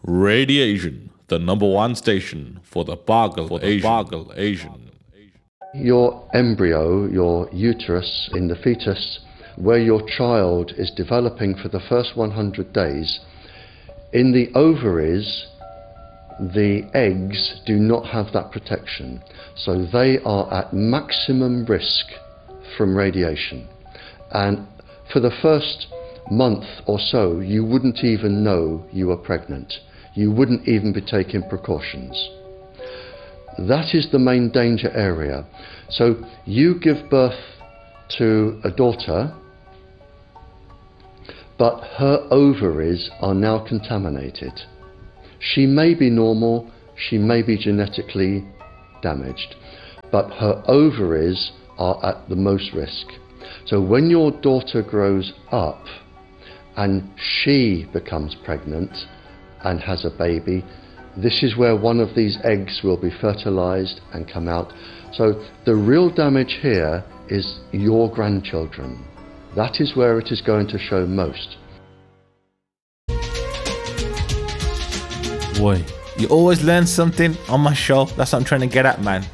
Radiation, the number one station for the Pagal Asian. Your embryo, your uterus in the fetus, where your child is developing for the first 100 days, in the ovaries, the eggs do not have that protection. So they are at maximum risk from radiation. And for the first month or so, you wouldn't even know you were pregnant. You wouldn't even be taking precautions. That is the main danger area. So you give birth to a daughter, but her ovaries are now contaminated. She may be normal, she may be genetically damaged, but her ovaries are at the most risk. So when your daughter grows up and she becomes pregnant and has a baby, this is where one of these eggs will be fertilized and come out. So the real damage here is your grandchildren. That is where it is going to show most. Boy, you always learn something on my show. That's what I'm trying to get at, man.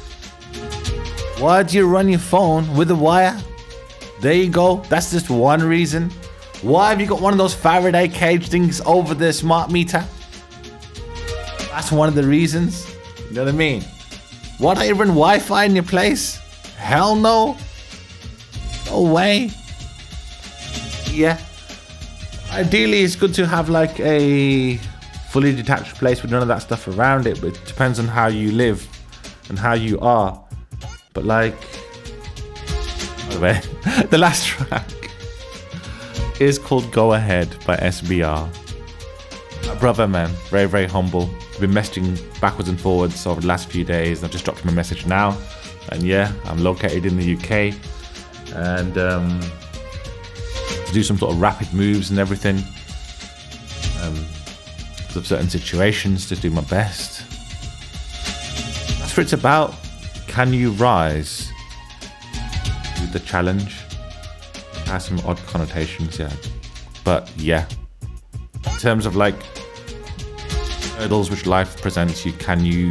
Why do you run your phone with a wire? There you go. That's just one reason. Why have you got one of those Faraday cage things over the smart meter? That's one of the reasons. You know what I mean? Why don't you run Wi-Fi in your place? Hell no. No way. Yeah. Ideally, it's good to have like a fully detached place with none of that stuff around it, but it depends on how you live and how you are. But like, by the way, the last track is called Go Ahead by SBR. My brother, man, very, very humble. I've been messaging backwards and forwards over the last few days. I've just dropped him a message now. And yeah, I'm located in the UK. And to do some sort of rapid moves and everything. Because of certain situations, to do my best. That's what it's about. Can you rise to the challenge? It has some odd connotations, yeah. But yeah. In terms of like hurdles which life presents you, can you...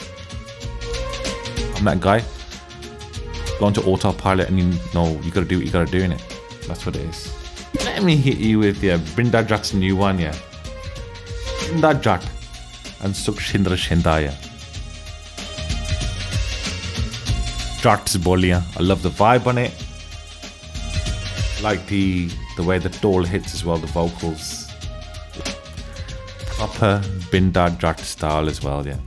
I'm that guy. Go into autopilot and you know you gotta do what you gotta do in it. That's what it is. Let me hit you with Brinda Jat's new one, yeah. Brinda Jat and Sukshindra Shindaya. Jat's Bolia. I love the vibe on it. I like the way the doll hits as well, the vocals. Proper Brinda Jat style as well, yeah.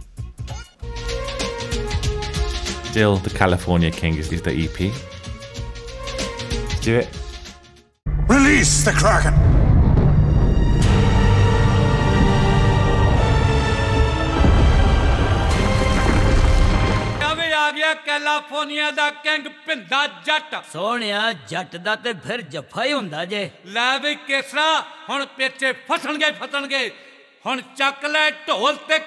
Still, the California King is the EP. Let's do it. Release the Kraken! California दा king पिंदा जट सोहणिया जट दा ते फिर जफा ही हुंदा जे लै we केसरा हुण पिछे फसणगे हुण चक ले ढोल ते